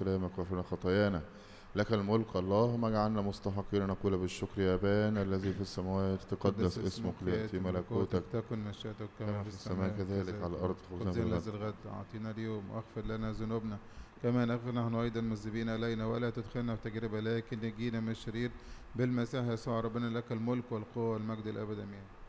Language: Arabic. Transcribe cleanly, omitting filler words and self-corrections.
بسلامك واغفر لنا خطايانا. لك الملك اللهم اجعلنا مستحقين نقول بالشكر يا أبانا الذي في السماوات تقدس اسمك ليأتي ملكوتك تكن مشيئتك كما في السماء كذلك على الأرض. خبزنا الذي الغد أعطينا اليوم واغفر لنا ذنوبنا كما نغفر نحن أيضا المذنبين إلينا ولا تدخلنا في تجربة لكن نجينا من الشرير بالمسيح يسوع ربنا. لك الملك والقوة والمجد الأبد آمين.